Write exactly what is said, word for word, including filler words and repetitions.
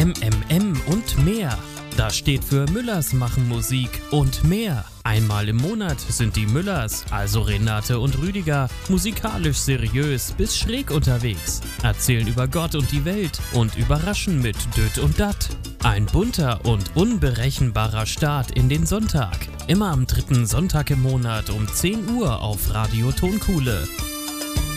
M M M und mehr. Das steht für Müllers machen Musik und mehr. Einmal im Monat sind die Müllers, also Renate und Rüdiger, musikalisch seriös bis schräg unterwegs, erzählen über Gott und die Welt und überraschen mit Düt und Dat. Ein bunter und unberechenbarer Start in den Sonntag. Immer am dritten Sonntag im Monat um zehn Uhr auf Radio Tonkuhle.